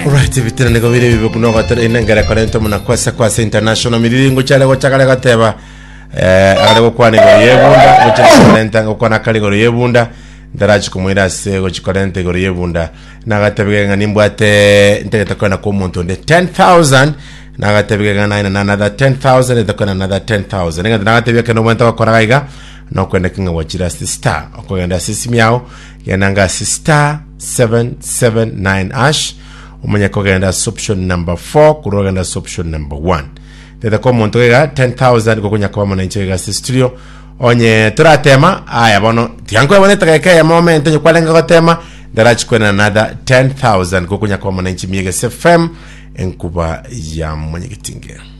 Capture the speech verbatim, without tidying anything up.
Alright, vitana niko vile vipo kuno kwa tere inengere kwa nento muna kwasa kwasa international miliringu chale kwa chakale kwa teba eh, akale kwa niko yebunda uchale kwa nenta kwa nakali kwa yebunda ndarachi kumwira se kwa chikorente kwa yebunda na gatebege nga nimbwate ntegeta kwa na kumuntu nde ten thousand na gatebege nga na another ten thousand ito na another ten thousand nga gatebege no mwenta kwa koraiga no kwenda kinga wachira star okwenda sisi yao yananga star seven seven nine ash umanya kogenda option number four kurogenda option number one tete kwa muntu ga ten thousand kokunya kwa mwana nchega studio onye turatema aya bono tianko yabone takeke ya moment nyo kwalenga gotema darachi kwena another ten thousand kokunya kwa mwana nchi miege S F M enkuba ya mwenye kitinge.